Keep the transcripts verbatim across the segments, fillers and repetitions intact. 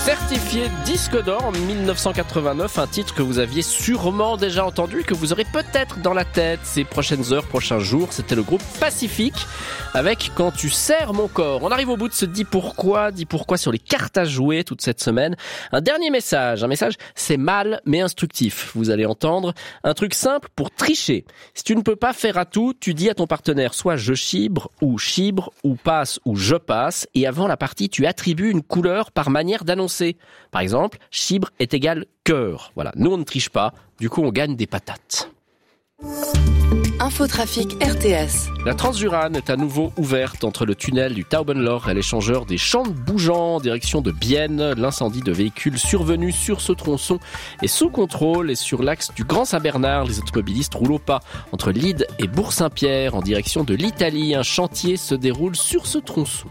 Certifié disque d'or en dix-neuf cent quatre-vingt-neuf, un titre que vous aviez sûrement déjà entendu, que vous aurez peut-être dans la tête ces prochaines heures, prochains jours. C'était le groupe Pacifique avec Quand tu serres mon corps. On arrive au bout de ce Dis pourquoi, Dis pourquoi sur les cartes à jouer toute cette semaine. Un dernier message, un message c'est mal mais instructif. Vous allez entendre un truc simple pour tricher. Si tu ne peux pas faire à tout, tu dis à ton partenaire soit je chibre ou chibre ou passe ou je passe, et avant la partie tu attribues une couleur par manière d'annoncer. Par exemple, chibre est égal cœur. Voilà, nous on ne triche pas, du coup on gagne des patates. Infotrafic R T S. La Transjurane est à nouveau ouverte entre le tunnel du Taubenloch et l'échangeur des Champs de Bougeant en direction de Bienne. L'incendie de véhicules survenu sur ce tronçon est sous contrôle, et sur l'axe du Grand Saint-Bernard, les automobilistes roulent au pas entre Lide et Bourg-Saint-Pierre en direction de l'Italie. Un chantier se déroule sur ce tronçon.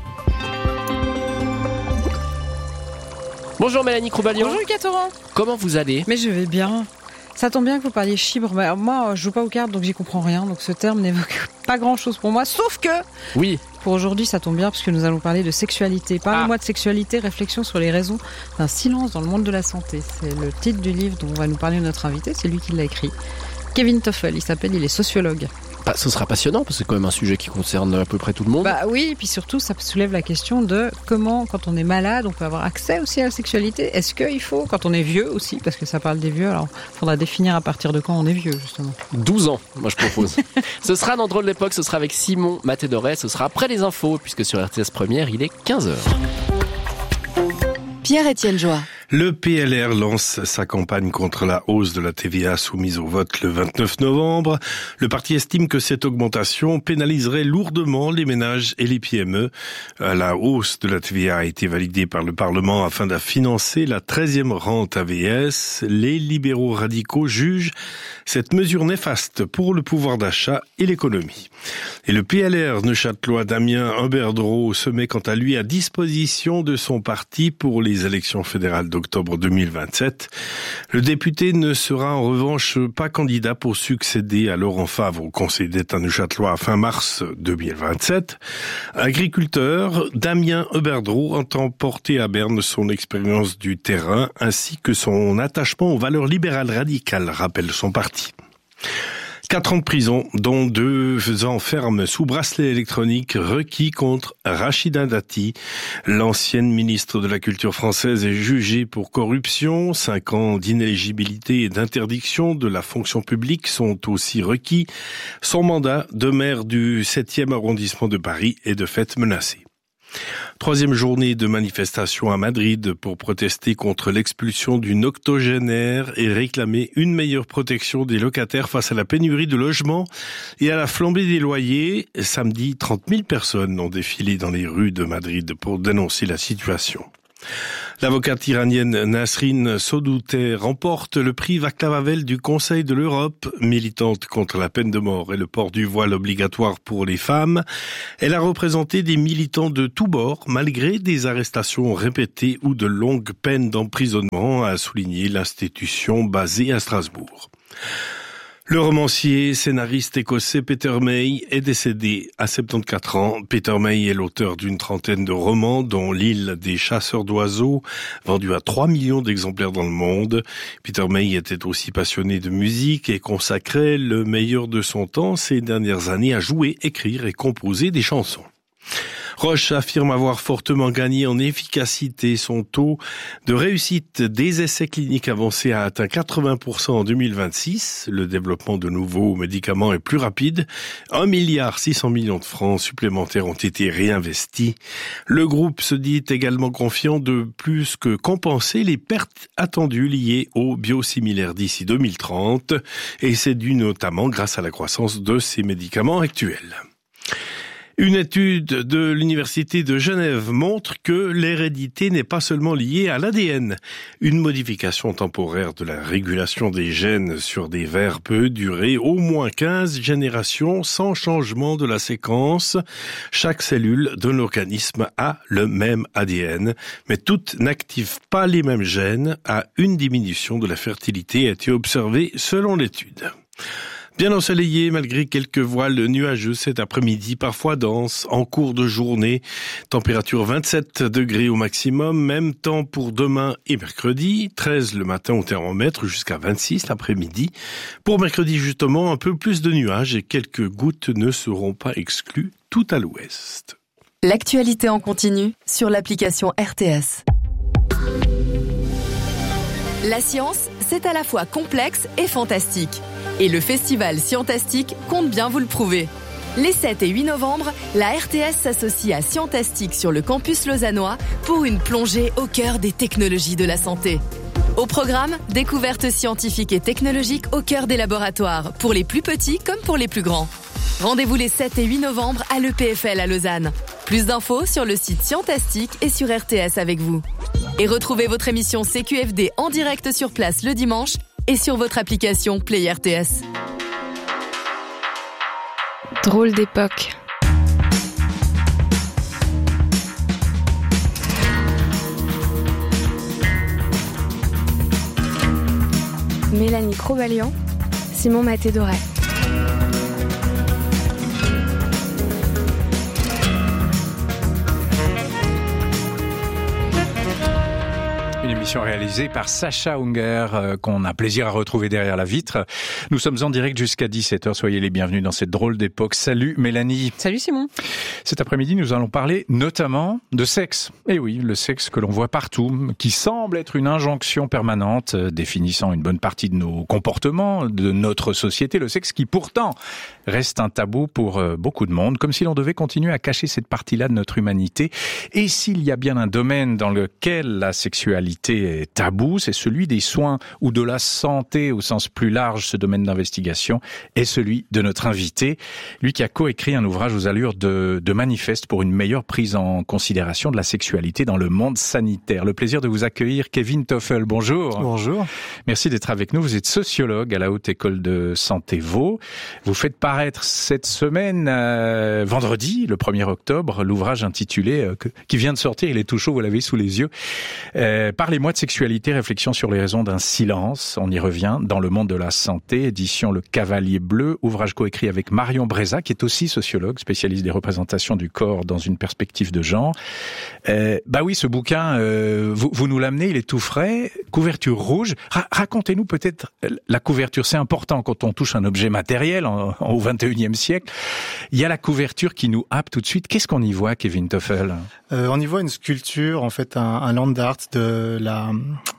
Bonjour Mélanie Croubalion. Bonjour Lucas Torrent. Comment vous allez ? Mais je vais bien. Ça tombe bien que vous parliez chibre. Mais moi, je joue pas aux cartes, donc j'y comprends rien. Donc ce terme n'évoque pas grand-chose pour moi. Sauf que, oui, pour aujourd'hui, ça tombe bien parce que nous allons parler de sexualité. Parlez-moi ah. de sexualité, réflexion sur les raisons d'un silence dans le monde de la santé. C'est le titre du livre dont va nous parler notre invité. C'est lui qui l'a écrit. Kevin Toffel, il s'appelle, il est sociologue. Bah, ce sera passionnant parce que c'est quand même un sujet qui concerne à peu près tout le monde. Bah oui, et puis surtout ça soulève la question de comment, quand on est malade, on peut avoir accès aussi à la sexualité. Est-ce qu'il faut, quand on est vieux aussi, parce que ça parle des vieux, alors il faudra définir à partir de quand on est vieux justement. douze ans, moi je propose. Ce sera dans Drôle de l'époque, ce sera avec Simon Matédoré, ce sera après les infos, puisque sur R T S Première il est quinze heures. Pierre-Étienne Joie. Le P L R lance sa campagne contre la hausse de la T V A soumise au vote le vingt-neuf novembre. Le parti estime que cette augmentation pénaliserait lourdement les ménages et les P M E. La hausse de la T V A a été validée par le Parlement afin de financer la treizième rente A V S. Les libéraux radicaux jugent cette mesure néfaste pour le pouvoir d'achat et l'économie. Et le P L R neuchâtelois Damien Humberdreau se met quant à lui à disposition de son parti pour les élections fédérales d'octobre deux mille vingt-sept. Le député ne sera en revanche pas candidat pour succéder à Laurent Favre au Conseil d'État neuchâtelois à fin mars deux mille vingt-sept. Agriculteur, Damien Humberdreau entend porter à Berne son expérience du terrain ainsi que son attachement aux valeurs libérales radicales, rappelle son parti. Quatre ans de prison, dont deux ans ferme sous bracelet électronique requis contre Rachida Dati. L'ancienne ministre de la Culture française est jugée pour corruption. Cinq ans d'inéligibilité et d'interdiction de la fonction publique sont aussi requis. Son mandat de maire du septième arrondissement de Paris est de fait menacé. Troisième journée de manifestation à Madrid pour protester contre l'expulsion d'une octogénaire et réclamer une meilleure protection des locataires face à la pénurie de logements et à la flambée des loyers. Samedi, trente mille personnes ont défilé dans les rues de Madrid pour dénoncer la situation. L'avocate iranienne Nasrin Sotoudeh remporte le prix Václav Havel du Conseil de l'Europe. Militante contre la peine de mort et le port du voile obligatoire pour les femmes, elle a représenté des militants de tous bords, malgré des arrestations répétées ou de longues peines d'emprisonnement, a souligné l'institution basée à Strasbourg. Le romancier, scénariste écossais Peter May est décédé à soixante-quatorze ans. Peter May est l'auteur d'une trentaine de romans, dont L'île des chasseurs d'oiseaux, vendu à trois millions d'exemplaires dans le monde. Peter May était aussi passionné de musique et consacrait le meilleur de son temps ces dernières années à jouer, écrire et composer des chansons. Roche affirme avoir fortement gagné en efficacité. Son taux de réussite des essais cliniques avancés a atteint quatre-vingts pour cent en deux mille vingt-six. Le développement de nouveaux médicaments est plus rapide. un milliard six cents millions de francs supplémentaires ont été réinvestis. Le groupe se dit également confiant de plus que compenser les pertes attendues liées aux biosimilaires d'ici deux mille trente. Et c'est dû notamment grâce à la croissance de ces médicaments actuels. Une étude de l'Université de Genève montre que l'hérédité n'est pas seulement liée à l'A D N. Une modification temporaire de la régulation des gènes sur des vers peut durer au moins quinze générations sans changement de la séquence. Chaque cellule de l'organisme a le même A D N, mais toutes n'activent pas les mêmes gènes. À une diminution de la fertilité a été observée selon l'étude. Bien ensoleillé malgré quelques voiles nuageux cet après-midi, parfois dense en cours de journée. Température vingt-sept degrés au maximum, même temps pour demain et mercredi. treize le matin au thermomètre jusqu'à vingt-six l'après-midi. Pour mercredi justement, un peu plus de nuages et quelques gouttes ne seront pas exclues tout à l'ouest. L'actualité en continu sur l'application R T S. La science, c'est à la fois complexe et fantastique. Et le festival Scientastique compte bien vous le prouver. Les sept et huit novembre, la R T S s'associe à Scientastique sur le campus lausannois pour une plongée au cœur des technologies de la santé. Au programme, découvertes scientifiques et technologiques au cœur des laboratoires, pour les plus petits comme pour les plus grands. Rendez-vous les sept et huit novembre à l'E P F L à Lausanne. Plus d'infos sur le site Scientastique et sur R T S avec vous. Et retrouvez votre émission C Q F D en direct sur place le dimanche et sur votre application Play R T S. Drôle d'époque. Mélanie Crobalian, Simon Maté-Doré. Une émission réalisée par Sacha Unger, euh, qu'on a plaisir à retrouver derrière la vitre. Nous sommes en direct jusqu'à dix-sept heures. Soyez les bienvenus dans cette drôle d'époque. Salut Mélanie. Salut Simon. Cet après-midi, nous allons parler notamment de sexe. Et oui, le sexe que l'on voit partout, qui semble être une injonction permanente, euh, définissant une bonne partie de nos comportements, de notre société. Le sexe qui pourtant reste un tabou pour euh, beaucoup de monde, comme si l'on devait continuer à cacher cette partie-là de notre humanité. Et s'il y a bien un domaine dans lequel la sexualité est tabou, c'est celui des soins ou de la santé au sens plus large. Ce domaine d'investigation est celui de notre invité, lui qui a coécrit un ouvrage aux allures de, de manifeste pour une meilleure prise en considération de la sexualité dans le monde sanitaire. Le plaisir de vous accueillir, Kevin Toffel. Bonjour. Bonjour. Merci d'être avec nous. Vous êtes sociologue à la Haute École de Santé Vaud. Vous faites paraître cette semaine, euh, vendredi, le premier octobre, l'ouvrage intitulé, euh, que, qui vient de sortir, il est tout chaud, vous l'avez sous les yeux, euh, Parlez-moi de sexualité, réflexion sur les raisons d'un silence. On y revient dans le monde de la santé, édition Le Cavalier Bleu, ouvrage coécrit avec Marion Breza, qui est aussi sociologue, spécialiste des représentations du corps dans une perspective de genre. Euh, bah oui, ce bouquin, euh, vous, vous nous l'amenez, il est tout frais, couverture rouge. Ra- racontez-nous peut-être la couverture, c'est important quand on touche un objet matériel en, en, au vingt et unième siècle. Il y a la couverture qui nous happe tout de suite. Qu'est-ce qu'on y voit, Kevin Toffel ? euh, On y voit une sculpture, en fait, un, un land art de la,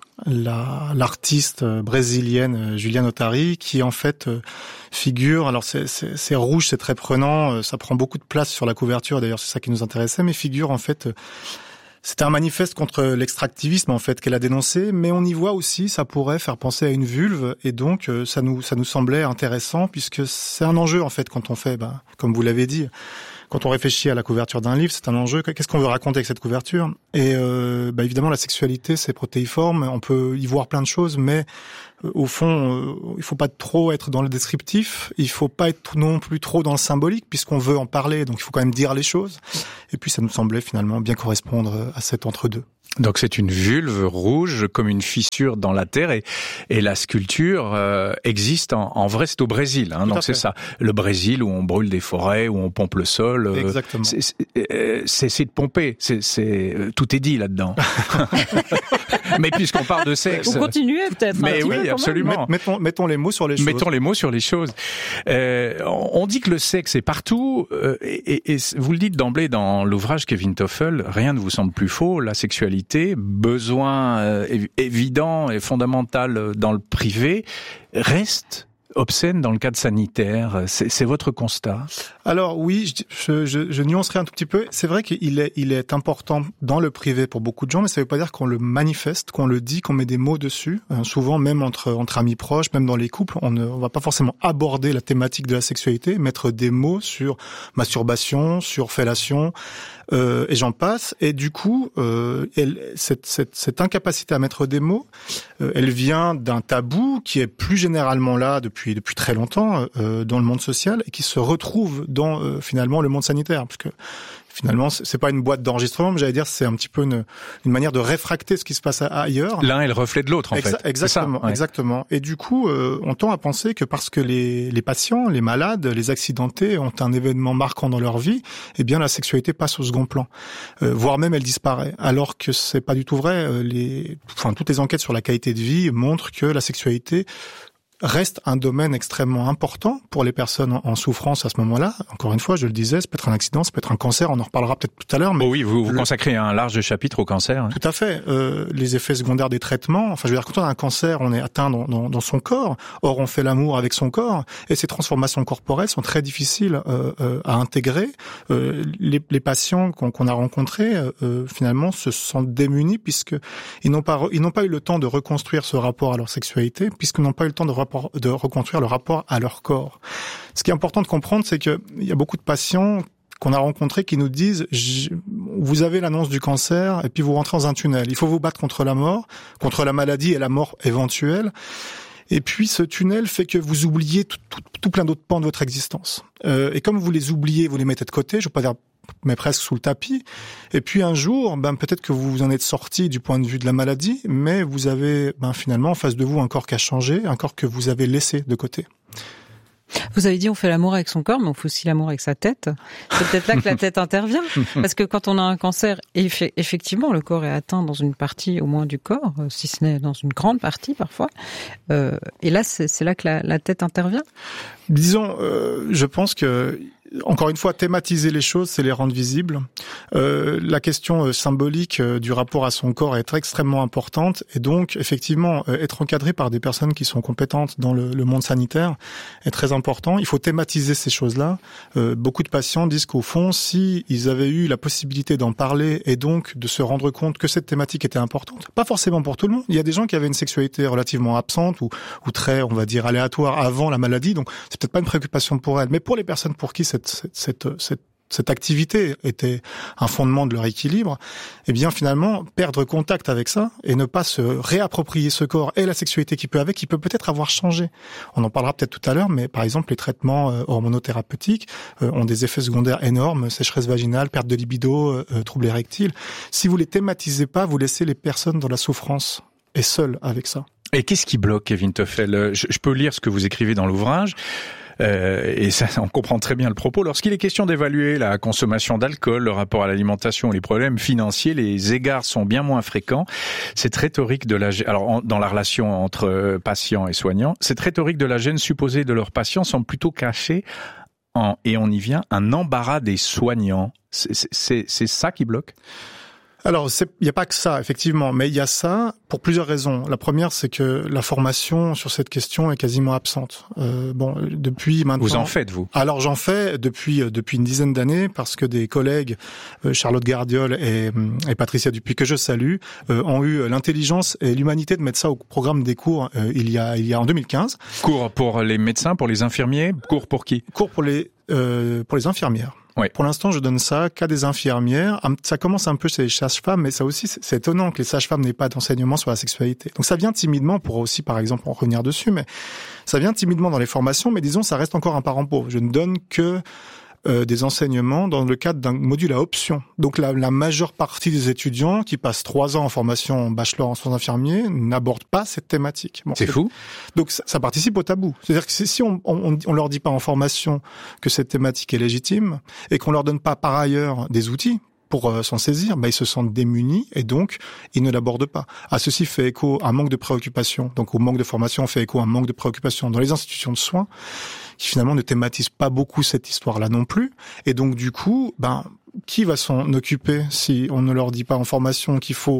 la l'artiste brésilienne Juliana Ottari, qui en fait figure, alors c'est, c'est, c'est rouge, c'est très prenant, ça prend beaucoup de place sur la couverture, d'ailleurs c'est ça qui nous intéressait, mais figure en fait, c'était un manifeste contre l'extractivisme en fait qu'elle a dénoncé, mais on y voit aussi, ça pourrait faire penser à une vulve, et donc ça nous ça nous semblait intéressant, puisque c'est un enjeu en fait quand on fait, bah, comme vous l'avez dit, quand on réfléchit à la couverture d'un livre, c'est un enjeu. Qu'est-ce qu'on veut raconter avec cette couverture ? Et euh, bah évidemment, la sexualité, c'est protéiforme. On peut y voir plein de choses, mais euh, au fond, euh, il faut pas trop être dans le descriptif. Il faut pas être non plus trop dans le symbolique, puisqu'on veut en parler. Donc, il faut quand même dire les choses. Et puis, ça nous semblait finalement bien correspondre à cet entre-deux. Donc c'est une vulve rouge comme une fissure dans la terre, et, et la sculpture euh, existe en, en vrai, c'est au Brésil, hein, donc c'est ça, le Brésil où on brûle des forêts, où on pompe le sol. Euh, Exactement. C'est, c'est, c'est, c'est de pomper, c'est, c'est, tout est dit là-dedans. Mais puisqu'on parle de sexe, vous continuez peut-être. Mais oui, peu, absolument. Mettons, mettons les mots sur les choses. Mettons les mots sur les choses. Euh, on dit que le sexe est partout, euh, et, et, et vous le dites d'emblée dans l'ouvrage, Kevin Toffel, rien ne vous semble plus faux. La sexualité, besoin euh, évident et fondamental dans le privé, reste obscène dans le cadre sanitaire. C'est, c'est votre constat ? Alors oui, je, je, je nuancerai un tout petit peu. C'est vrai qu'il est, il est important dans le privé pour beaucoup de gens, mais ça ne veut pas dire qu'on le manifeste, qu'on le dit, qu'on met des mots dessus. Euh, souvent, même entre, entre amis proches, même dans les couples, on ne on va pas forcément aborder la thématique de la sexualité, mettre des mots sur masturbation, sur fellation, euh, et j'en passe. Et du coup, euh, elle, cette, cette, cette incapacité à mettre des mots, euh, elle vient d'un tabou qui est plus généralement là depuis depuis très longtemps euh, dans le monde social, et qui se retrouve dans euh, finalement le monde sanitaire, parce que finalement, c'est pas une boîte d'enregistrement, mais j'allais dire, c'est un petit peu une, une manière de réfracter ce qui se passe ailleurs. L'un est le reflet de l'autre, en Exa- fait. Exactement, ça, ouais. exactement. Et du coup, euh, on tend à penser que parce que les, les patients, les malades, les accidentés ont un événement marquant dans leur vie, eh bien, la sexualité passe au second plan, euh, voire même elle disparaît. Alors que c'est pas du tout vrai. Euh, les, enfin, toutes les enquêtes sur la qualité de vie montrent que la sexualité reste un domaine extrêmement important pour les personnes en, en souffrance à ce moment-là. Encore une fois, je le disais, ça peut être un accident, ça peut être un cancer, on en reparlera peut-être tout à l'heure. Mais oh oui, vous, vous le... consacrez un large chapitre au cancer. Hein. Tout à fait. Euh, les effets secondaires des traitements, enfin je veux dire, quand on a un cancer, on est atteint dans, dans, dans son corps, or on fait l'amour avec son corps, et ces transformations corporelles sont très difficiles euh, euh, à intégrer. Euh, les, les patients qu'on, qu'on a rencontrés, euh, finalement, se sentent démunis puisqu'ils n'ont pas, ils n'ont pas eu le temps de reconstruire ce rapport à leur sexualité, puisqu'ils n'ont pas eu le temps de de reconstruire le rapport à leur corps. Ce qui est important de comprendre, c'est qu'il y a beaucoup de patients qu'on a rencontrés qui nous disent « vous avez l'annonce du cancer et puis vous rentrez dans un tunnel. Il faut vous battre contre la mort, contre la maladie et la mort éventuelle. Et puis ce tunnel fait que vous oubliez tout, tout, tout plein d'autres pans de votre existence. Euh, et comme vous les oubliez, vous les mettez de côté, je ne veux pas dire mais presque sous le tapis. Et puis un jour, ben peut-être que vous en êtes sorti du point de vue de la maladie, mais vous avez ben finalement en face de vous un corps qui a changé, un corps que vous avez laissé de côté. Vous avez dit on fait l'amour avec son corps, mais on fait aussi l'amour avec sa tête. C'est peut-être là que la tête intervient. Parce que quand on a un cancer, effectivement, le corps est atteint dans une partie au moins du corps, si ce n'est dans une grande partie parfois. Euh, et là, c'est, c'est là que la, la tête intervient. Disons, euh, je pense que encore une fois, thématiser les choses, c'est les rendre visibles. Euh, la question symbolique du rapport à son corps est extrêmement importante et donc, effectivement, être encadré par des personnes qui sont compétentes dans le, le monde sanitaire est très important. Il faut thématiser ces choses-là. Euh, beaucoup de patients disent qu'au fond, si ils avaient eu la possibilité d'en parler et donc de se rendre compte que cette thématique était importante, pas forcément pour tout le monde. Il y a des gens qui avaient une sexualité relativement absente ou, ou très, on va dire, aléatoire avant la maladie, donc c'est peut-être pas une préoccupation pour elles. Mais pour les personnes pour qui cette Cette, cette, cette, cette activité était un fondement de leur équilibre, eh bien finalement perdre contact avec ça et ne pas se réapproprier ce corps et la sexualité qui peut avec, qui peut peut-être avoir changé. On en parlera peut-être tout à l'heure, mais par exemple les traitements euh, hormonothérapeutiques euh, ont des effets secondaires énormes, sécheresse vaginale, perte de libido, euh, troubles érectiles. Si vous les thématisez pas, vous laissez les personnes dans la souffrance et seules avec ça. Et qu'est-ce qui bloque, Kevin Toffel ? je, je peux lire ce que vous écrivez dans l'ouvrage. Euh, et ça, on comprend très bien le propos. Lorsqu'il est question d'évaluer la consommation d'alcool, le rapport à l'alimentation, les problèmes financiers, les égards sont bien moins fréquents. Cette rhétorique de la, alors en, dans la relation entre patients et soignants, cette rhétorique de la gêne supposée de leurs patients semble plutôt cacher, en, et on y vient, un embarras des soignants. C'est, c'est, c'est ça qui bloque ? Alors, il n'y a pas que ça, effectivement, mais il y a ça pour plusieurs raisons. La première, c'est que la formation sur cette question est quasiment absente. Euh, bon, depuis maintenant... Vous en faites, vous ? Alors, j'en fais depuis depuis une dizaine d'années, parce que des collègues, euh, Charlotte Gardiol et, et Patricia Dupuis, que je salue, euh, ont eu l'intelligence et l'humanité de mettre ça au programme des cours euh, il y a il y a en deux mille quinze. Cours pour les médecins, pour les infirmiers, cours pour qui ? Cours pour les euh, pour les infirmières. Oui. Pour l'instant, je donne ça qu'à des infirmières. Ça commence un peu chez les sages-femmes, mais ça aussi, c'est étonnant que les sages-femmes n'aient pas d'enseignement sur la sexualité. Donc ça vient timidement, on pourra aussi, par exemple, en revenir dessus, mais ça vient timidement dans les formations, mais disons, ça reste encore un parent pauvre. Je ne donne que euh, des enseignements dans le cadre d'un module à option. Donc la, la majeure partie des étudiants qui passent trois ans en formation en bachelor en soins infirmiers n'abordent pas cette thématique. Bon, c'est, c'est fou. Donc ça, ça participe au tabou. C'est-à-dire que si on, on, on leur dit pas en formation que cette thématique est légitime et qu'on leur donne pas par ailleurs des outils pour euh, s'en saisir, bah, ils se sentent démunis et donc ils ne l'abordent pas. À ceci fait écho un manque de préoccupation. Donc au manque de formation fait écho un manque de préoccupation dans les institutions de soins qui finalement ne thématisent pas beaucoup cette histoire-là non plus. Et donc du coup, ben qui va s'en occuper si on ne leur dit pas en formation qu'il faut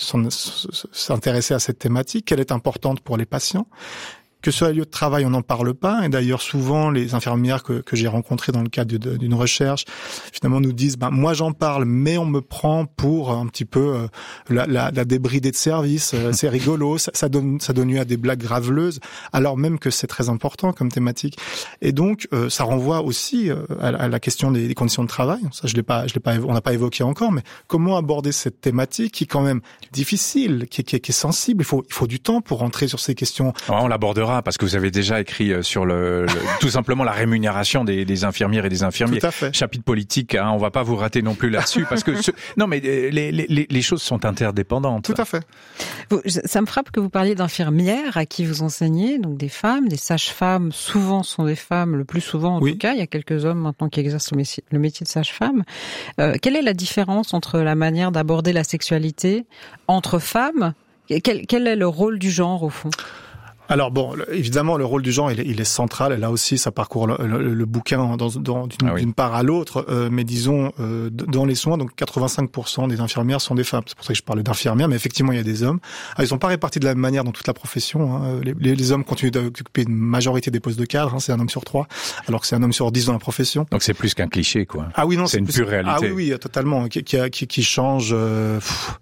s'intéresser à cette thématique, qu'elle est importante pour les patients? Que sur les lieux de travail, on n'en parle pas. Et d'ailleurs, souvent, les infirmières que, que j'ai rencontrées dans le cadre de, d'une recherche, finalement, nous disent, ben, moi, j'en parle, mais on me prend pour un petit peu euh, la, la, la débridée de service. Euh, c'est rigolo, ça, ça donne, ça donne lieu à des blagues graveleuses, alors même que c'est très important comme thématique. Et donc, euh, ça renvoie aussi euh, à, à la question des, des conditions de travail. Ça, je l'ai pas, je l'ai pas, on n'a pas évoqué encore, mais comment aborder cette thématique qui est quand même difficile, qui est, qui est, qui est sensible. Il faut, il faut du temps pour rentrer sur ces questions. Ouais, on l'abordera abordera parce que vous avez déjà écrit sur le, le tout simplement la rémunération des, des infirmières et des infirmiers. Tout à fait. Chapitre politique, hein, on va pas vous rater non plus là-dessus parce que ce, non mais les, les, les, les choses sont interdépendantes. Tout à fait. Vous, ça me frappe que vous parliez d'infirmières à qui vous enseignez, donc des femmes, des sages-femmes. Souvent sont des femmes, le plus souvent en oui. tout cas. Il y a quelques hommes maintenant qui exercent le métier, le métier de sage-femme. Euh, quelle est la différence entre la manière d'aborder la sexualité entre femmes? Quel, quel est le rôle du genre au fond? Alors bon, évidemment, le rôle du genre, il est, il est central. Et là aussi, ça parcourt le, le, le bouquin dans, dans, d'une, ah oui. d'une part à l'autre. Euh, mais disons, euh, dans les soins, donc quatre-vingt-cinq pour cent des infirmières sont des femmes. C'est pour ça que je parlais d'infirmières, mais effectivement, il y a des hommes. Alors, ils sont pas répartis de la même manière dans toute la profession. Hein. Les, les, les hommes continuent d'occuper une majorité des postes de cadre. Hein. C'est un homme sur trois, alors que c'est un homme sur dix dans la profession. Donc c'est plus qu'un cliché, quoi. Ah oui, non, c'est, c'est une plus, pure réalité. Ah oui, oui, totalement. Qui, qui, qui, qui change. Euh,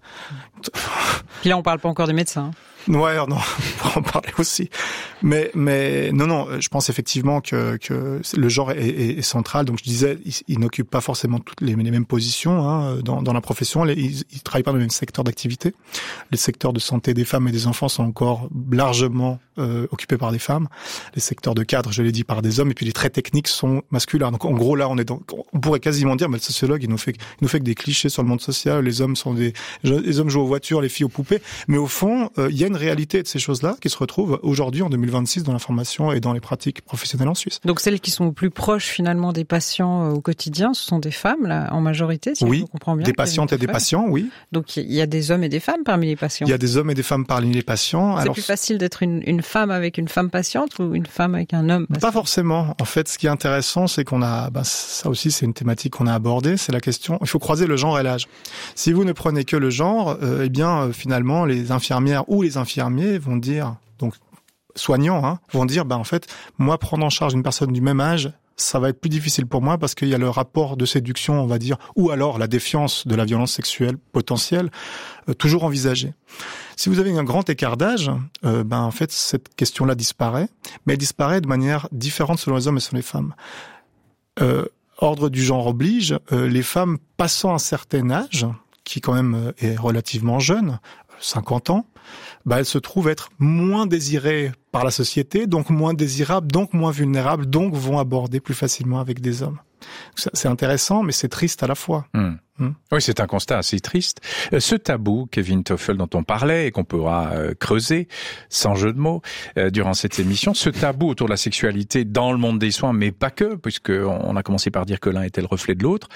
Puis là, on parle pas encore des médecins. Ouais, non, on pourra en parler aussi. Mais, mais non, non, je pense effectivement que, que le genre est, est, est central. Donc je disais, ils, ils n'occupent pas forcément toutes les, les mêmes positions hein, dans, dans la profession. Les, ils, ils travaillent pas dans le même secteur d'activité. Les secteurs de santé des femmes et des enfants sont encore largement euh, occupés par des femmes. Les secteurs de cadre, je l'ai dit, par des hommes. Et puis les traits techniques sont masculins. Donc en gros, là, on est dans, on pourrait quasiment dire, mais le sociologue, il nous fait, il nous fait que des clichés sur le monde social. Les hommes sont des, les hommes jouent aux voitures, les filles aux poupées. Mais au fond, euh, il y a une réalité de ces choses-là qui se retrouvent aujourd'hui en deux mille vingt-six dans la formation et dans les pratiques professionnelles en Suisse. Donc celles qui sont plus proches finalement des patients au quotidien, ce sont des femmes là, en majorité, si oui, je comprends bien. Des patientes et des patients, oui. Donc il y a des hommes et des femmes parmi les patients. Il y a des hommes et des femmes parmi les patients. C'est Alors, plus facile d'être une, une femme avec une femme patiente ou une femme avec un homme patient? Pas forcément. En fait, ce qui est intéressant, c'est qu'on a, ben, ça aussi, c'est une thématique qu'on a abordée, c'est la question. Il faut croiser le genre et l'âge. Si vous ne prenez que le genre, euh, eh bien, euh, finalement, les infirmières ou les infirmiers vont dire, donc soignants, hein, vont dire, ben en fait, moi prendre en charge une personne du même âge, ça va être plus difficile pour moi parce qu'il y a le rapport de séduction, on va dire, ou alors la défiance de la violence sexuelle potentielle, euh, toujours envisagée. Si vous avez un grand écart d'âge, euh, ben en fait cette question-là disparaît, mais elle disparaît de manière différente selon les hommes et selon les femmes. Euh, ordre du genre oblige, euh, les femmes passant un certain âge, qui quand même est relativement jeune, cinquante ans, bah, elles se trouvent être moins désirées par la société, donc moins désirables, donc moins vulnérables, donc vont aborder plus facilement avec des hommes. C'est intéressant, mais c'est triste à la fois. Mmh. Mmh. Oui, c'est un constat assez triste. Ce tabou, Kevin Toffel, dont on parlait et qu'on pourra euh, creuser, sans jeu de mots, euh, durant cette émission, ce tabou autour de la sexualité dans le monde des soins, mais pas que, puisqu'on a commencé par dire que l'un était le reflet de l'autre.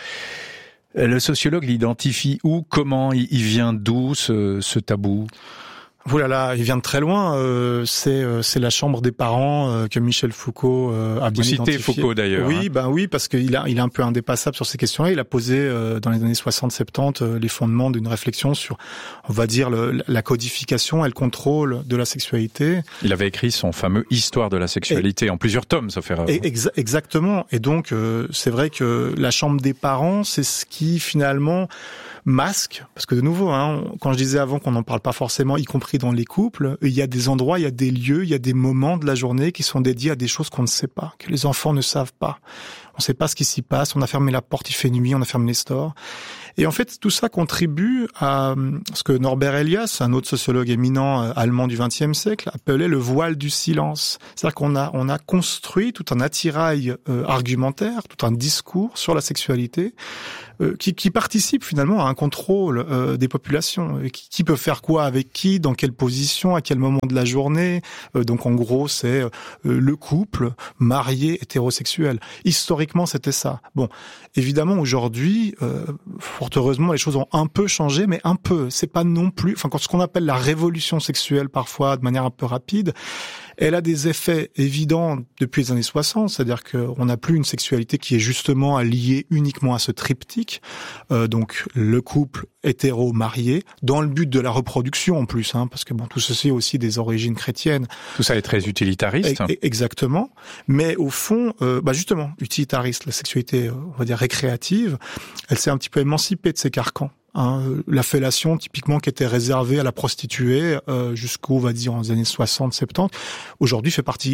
Le sociologue l'identifie où, comment, il vient d'où ce, ce tabou ? Ouh là là, il vient de très loin. Euh, c'est euh, c'est la chambre des parents euh, que Michel Foucault euh, a bien Vous identifié. citez Foucault d'ailleurs. Oui, hein. ben oui, parce qu'il a il est un peu indépassable sur ces questions-là. Il a posé euh, dans les années soixante soixante-dix euh, les fondements d'une réflexion sur, on va dire, le, la codification et le contrôle de la sexualité. Il avait écrit son fameux Histoire de la sexualité et, en plusieurs tomes, sauf erreur. Ex- exactement. Et donc euh, c'est vrai que la chambre des parents, c'est ce qui finalement masque, parce que de nouveau, hein, quand je disais avant qu'on n'en parle pas forcément, y compris dans les couples, il y a des endroits, il y a des lieux, il y a des moments de la journée qui sont dédiés à des choses qu'on ne sait pas, que les enfants ne savent pas. On ne sait pas ce qui s'y passe, on a fermé la porte, il fait nuit, on a fermé les stores. Et en fait, tout ça contribue à ce que Norbert Elias, un autre sociologue éminent allemand du vingtième siècle, appelait le voile du silence. C'est-à-dire qu'on a, on a construit tout un attirail euh, argumentaire, tout un discours sur la sexualité euh, qui, qui participe finalement à un contrôle euh, des populations. Qui, qui peut faire quoi avec qui, dans quelle position, à quel moment de la journée. Euh, donc en gros, c'est euh, le couple marié hétérosexuel. Historiquement, c'était ça. Bon, évidemment, aujourd'hui, euh, fort heureusement, les choses ont un peu changé, mais un peu. C'est pas non plus, enfin, ce qu'on appelle la révolution sexuelle, parfois, de manière un peu rapide, elle a des effets évidents depuis les années soixante, c'est-à-dire qu'on n'a plus une sexualité qui est justement liée uniquement à ce triptyque, euh, donc le couple hétéro-marié, dans le but de la reproduction en plus, hein, parce que bon, tout ceci a aussi des origines chrétiennes. Tout ça est très utilitariste. Et, exactement, mais au fond, euh, bah justement, utilitariste, la sexualité, on va dire récréative, elle s'est un petit peu émancipée de ces carcans. Hein, la fellation typiquement qui était réservée à la prostituée euh, jusqu'au, on va dire, aux années soixante soixante-dix, aujourd'hui fait partie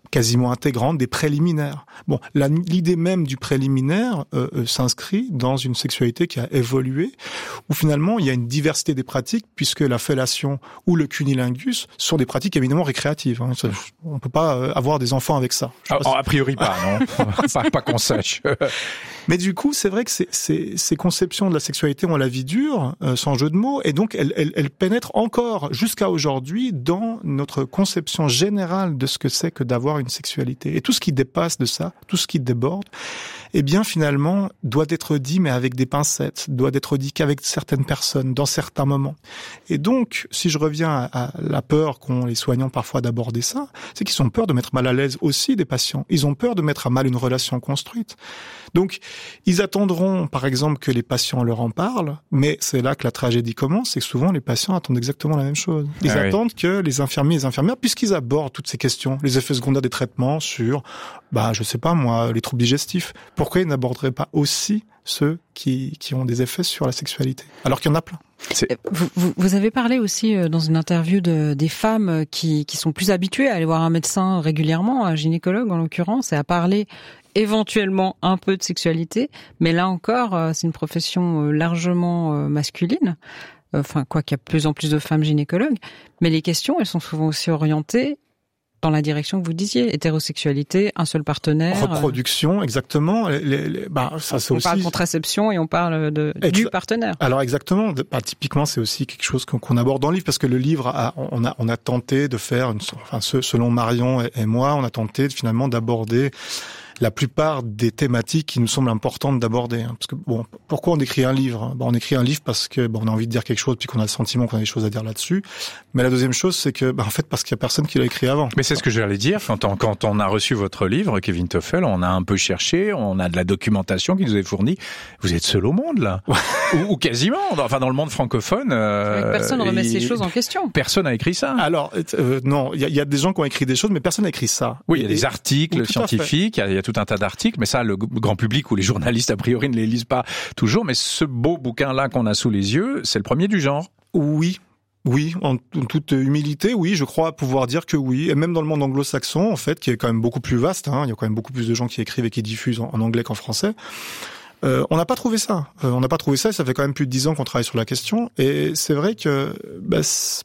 quasiment intégrante des préliminaires. Bon, la, l'idée même du préliminaire euh, euh, s'inscrit dans une sexualité qui a évolué, où finalement il y a une diversité des pratiques, puisque la fellation ou le cunilingus sont des pratiques évidemment récréatives. Hein. On peut pas euh, avoir des enfants avec ça. Ah, si... A priori pas, non. pas, pas qu'on sache. Mais du coup, c'est vrai que ces, ces, ces conceptions de la sexualité ont la vie dure, euh, sans jeu de mots, et donc elles, elles, elles pénètrent encore jusqu'à aujourd'hui dans notre conception générale de ce que c'est que d'avoir une sexualité. Et tout ce qui dépasse de ça, tout ce qui déborde, eh bien finalement doit être dit, mais avec des pincettes, doit être dit qu'avec certaines personnes, dans certains moments. Et donc, si je reviens à, à la peur qu'ont les soignants parfois d'aborder ça, c'est qu'ils ont peur de mettre mal à l'aise aussi des patients. Ils ont peur de mettre à mal une relation construite. Donc, ils attendront, par exemple, que les patients leur en parlent, mais c'est là que la tragédie commence, c'est que souvent les patients attendent exactement la même chose. Ils ah attendent oui. que les infirmiers et les infirmières, puisqu'ils abordent toutes ces questions, les effets secondaires des traitements sur, bah, je sais pas moi, les troubles digestifs, pourquoi ils n'aborderaient pas aussi ceux qui, qui ont des effets sur la sexualité, alors qu'il y en a plein. Vous, vous, vous avez parlé aussi dans une interview de, des femmes qui, qui sont plus habituées à aller voir un médecin régulièrement, un gynécologue en l'occurrence, et à parler éventuellement un peu de sexualité, mais là encore, c'est une profession largement masculine, enfin quoi qu'il y a de plus en plus de femmes gynécologues, mais les questions, elles sont souvent aussi orientées dans la direction que vous disiez, hétérosexualité, un seul partenaire. Reproduction, exactement. Les, les, bah, ça, c'est on aussi... parle de contraception et on parle de, Ex... du partenaire. Alors exactement, bah, typiquement c'est aussi quelque chose qu'on, qu'on aborde dans le livre, parce que le livre, a, on, a, on a tenté de faire, une, enfin selon Marion et, et moi, on a tenté finalement d'aborder la plupart des thématiques qui nous semblent importantes d'aborder. Parce que bon, pourquoi on écrit un livre ? Bon, on écrit un livre parce que bon, on a envie de dire quelque chose, puis qu'on a le sentiment qu'on a des choses à dire là-dessus. Mais la deuxième chose, c'est que, bah, en fait, parce qu'il y a personne qui l'a écrit avant. Mais c'est ce que j'allais dire. Quand on, quand on a reçu votre livre, Kevin Toffel, on a un peu cherché, on a de la documentation qui nous est fournie. Vous êtes seul au monde là, ou, ou quasiment. Enfin, dans le monde francophone, euh, personne ne remet ces choses en question. Personne n'a écrit ça. Alors euh, non, il y a, y a des gens qui ont écrit des choses, mais personne n'a écrit ça. Oui, il y a Et, des articles scientifiques, il y, y a tout un tas d'articles, mais ça, le grand public ou les journalistes a priori ne les lisent pas toujours. Mais ce beau bouquin-là qu'on a sous les yeux, c'est le premier du genre. Oui. Oui, en, en toute humilité, oui, je crois pouvoir dire que oui. Et même dans le monde anglo-saxon, en fait, qui est quand même beaucoup plus vaste, hein, il y a quand même beaucoup plus de gens qui écrivent et qui diffusent en, en anglais qu'en français. Euh, on n'a pas trouvé ça. Euh, on n'a pas trouvé ça. Et ça fait quand même plus de dix ans qu'on travaille sur la question. Et c'est vrai que bah,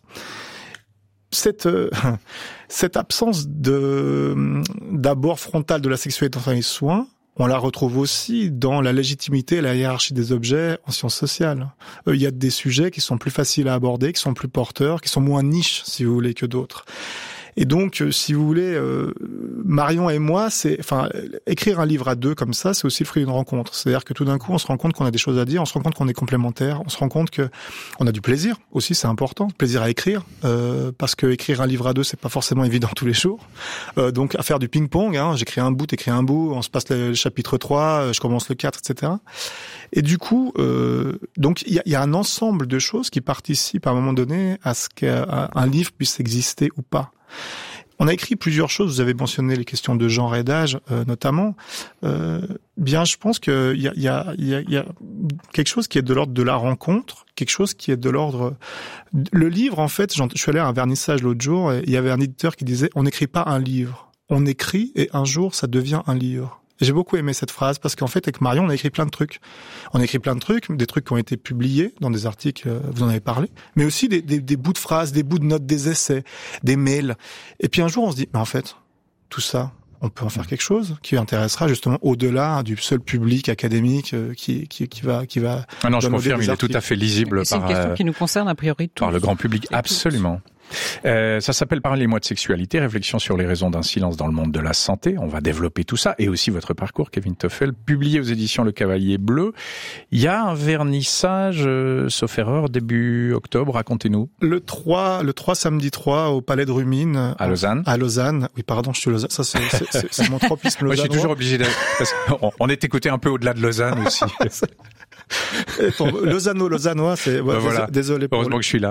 cette euh, cette absence de d'abord frontal de la sexualité dans les soins, on la retrouve aussi dans la légitimité et la hiérarchie des objets en sciences sociales. Il y a des sujets qui sont plus faciles à aborder, qui sont plus porteurs, qui sont moins niches, si vous voulez, que d'autres. Et donc, si vous voulez, euh, Marion et moi, c'est, enfin, écrire un livre à deux comme ça, c'est aussi le fruit d'une rencontre. C'est-à-dire que tout d'un coup, on se rend compte qu'on a des choses à dire, on se rend compte qu'on est complémentaires, on se rend compte que on a du plaisir aussi, c'est important, plaisir à écrire, euh, parce que écrire un livre à deux, c'est pas forcément évident tous les jours. Euh, donc, à faire du ping-pong, hein, j'écris un bout, t'écris un bout, on se passe le chapitre trois, je commence le quatre, et cetera. Et du coup, euh, donc, il y a, y a un ensemble de choses qui participent à un moment donné à ce qu'un livre puisse exister ou pas. On a écrit plusieurs choses, vous avez mentionné les questions de genre et d'âge, euh, notamment. Euh, bien, je pense qu'il y a, y, a, y, a, y a quelque chose qui est de l'ordre de la rencontre, quelque chose qui est de l'ordre... Le livre, en fait, je suis allé à un vernissage l'autre jour, et il y avait un éditeur qui disait « On n'écrit pas un livre, on écrit et un jour, ça devient un livre ». J'ai beaucoup aimé cette phrase parce qu'en fait, avec Marion, on a écrit plein de trucs. On a écrit plein de trucs, des trucs qui ont été publiés dans des articles, vous en avez parlé, mais aussi des, des, des bouts de phrases, des bouts de notes, des essais, des mails. Et puis un jour, on se dit, mais en fait, tout ça, on peut en faire quelque chose qui intéressera justement au-delà du seul public académique qui, qui, qui va, qui va. Ah non, je confirme, il est tout à fait lisible par. C'est une question qui nous concerne a priori tous. Par le grand public, absolument. Euh, ça s'appelle Parlez-moi de sexualité, réflexion sur les raisons d'un silence dans le monde de la santé. On va développer tout ça et aussi votre parcours, Kevin Toffel, publié aux éditions Le Cavalier Bleu. Il y a un vernissage, euh, sauf erreur, début octobre. Racontez-nous. Le trois, le trois samedi trois au Palais de Rumines. À Lausanne. À Lausanne. Oui, pardon, je suis Lausanne. Ça, c'est, c'est, c'est, c'est mon tropisme lausannois. Moi, je suis toujours obligé de, parce qu'on on est écouté un peu au-delà de Lausanne aussi. Lozano, Lozanois, c'est... Ouais, ben voilà. Désolé. Pour Heureusement le... que je suis là.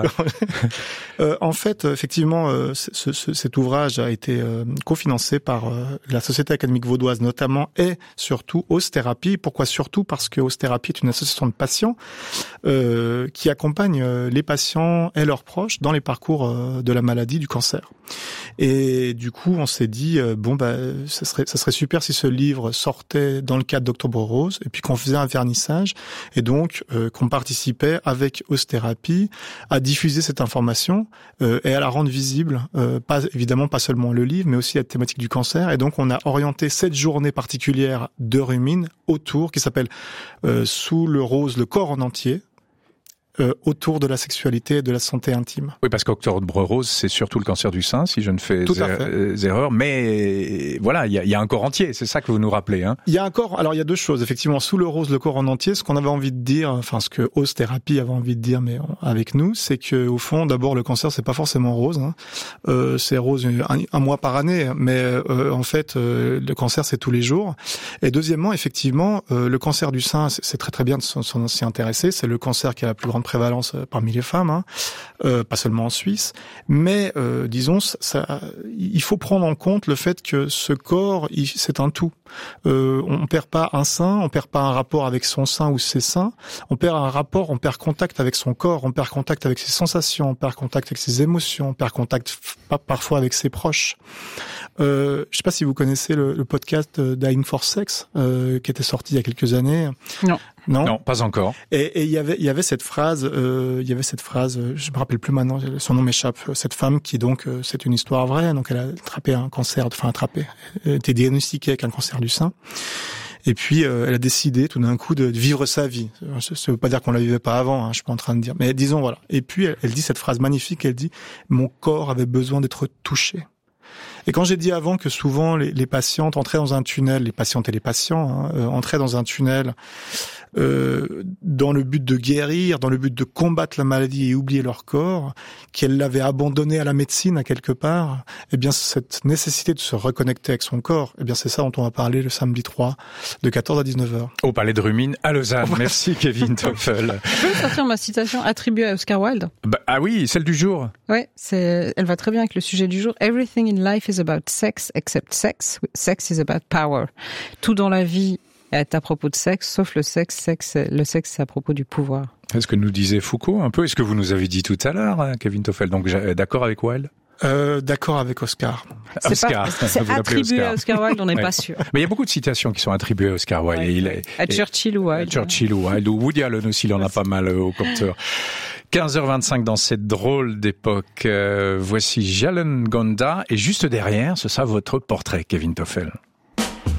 euh, en fait, effectivement, euh, ce, ce, cet ouvrage a été euh, cofinancé par euh, la Société académique vaudoise notamment et surtout Ozthérapie. Pourquoi surtout? Parce que Ozthérapie est une association de patients euh, qui accompagne euh, les patients et leurs proches dans les parcours euh, de la maladie du cancer. Et du coup, on s'est dit euh, bon bah ça serait ça serait super si ce livre sortait dans le cadre d'Octobre Rose et puis qu'on faisait un vernissage et donc euh, qu'on participait avec Ozthérapie à diffuser cette information euh, et à la rendre visible, euh, pas évidemment pas seulement le livre mais aussi la thématique du cancer. Et donc on a orienté cette journée particulière de Rumine autour qui s'appelle euh, Sous le rose le corps en entier. Euh, autour de la sexualité et de la santé intime. Oui, parce qu'Octobre Rose, c'est surtout le cancer du sein, si je ne fais er- erreur. Mais voilà, il y a, y a un corps entier, c'est ça que vous nous rappelez. Hein. Il y a un corps, alors il y a deux choses. Effectivement, sous le rose, le corps en entier, ce qu'on avait envie de dire, enfin ce que Ozthérapie avait envie de dire, mais avec nous, c'est que au fond, d'abord, le cancer, c'est pas forcément rose. Hein. Euh, c'est rose un, un mois par année, mais euh, en fait, euh, le cancer, c'est tous les jours. Et deuxièmement, effectivement, euh, le cancer du sein, c'est, c'est très très bien de s'y intéresser. C'est le cancer qui a la plus grande prévalence parmi les femmes, hein, euh, pas seulement en Suisse, mais euh, disons, ça, il faut prendre en compte le fait que ce corps, il, c'est un tout. Euh, on perd pas un sein, on perd pas un rapport avec son sein ou ses seins, on perd un rapport, on perd contact avec son corps, on perd contact avec ses sensations, on perd contact avec ses émotions, on perd contact f- parfois avec ses proches. Euh, je sais pas si vous connaissez le, le podcast Dying for Sex euh, qui était sorti il y a quelques années. Non. Non, non, pas encore. Et il y avait, il y avait cette phrase, euh, il y avait cette phrase, je me rappelle plus maintenant, son nom m'échappe. Cette femme qui donc, euh, c'est une histoire vraie, donc elle a attrapé un cancer, enfin attrapé, elle a été diagnostiquée avec un cancer du sein. Et puis euh, elle a décidé tout d'un coup de vivre sa vie. Ça veut pas dire qu'on la vivait pas avant, hein, je suis pas en train de dire, mais disons voilà. Et puis elle, elle dit cette phrase magnifique, elle dit mon corps avait besoin d'être touché. Et quand j'ai dit avant que souvent les, les patientes entraient dans un tunnel, les patientes et les patients hein, euh, entraient dans un tunnel euh, dans le but de guérir, dans le but de combattre la maladie et oublier leur corps, qu'elles l'avaient abandonné à la médecine à quelque part, eh bien cette nécessité de se reconnecter avec son corps, eh bien c'est ça dont on va parler le samedi trois de quatorze à dix-neuf heures. Au Palais de Rumine à Lausanne. Merci Kevin Toffel. Je peux sortir ma citation attribuée à Oscar Wilde? Bah, ah oui, celle du jour. Ouais, c'est, elle va très bien avec le sujet du jour. Everything in life is about sex except sex. Sex is about power. Tout dans la vie est à propos de sexe, sauf le sexe. sexe le sexe, c'est à propos du pouvoir. Est-ce que nous disait Foucault un peu? Est-ce que vous nous avez dit tout à l'heure, hein, Kevin Toffel? Donc d'accord avec Wilde? Euh, d'accord avec Oscar. C'est Oscar. Pas, c'est attribué Oscar. à Oscar Wilde, on n'est ouais. pas sûr. Mais il y a beaucoup de citations qui sont attribuées à Oscar Wilde. Ouais. Et il est, à Churchill ou Wilde. À Churchill ou Wilde. Ou Woody Allen aussi, il en a pas mal au compteur. quinze heures vingt-cinq dans cette drôle d'époque. Euh, voici Jalen Gonda. Et juste derrière, ce sera votre portrait, Kevin Toffel.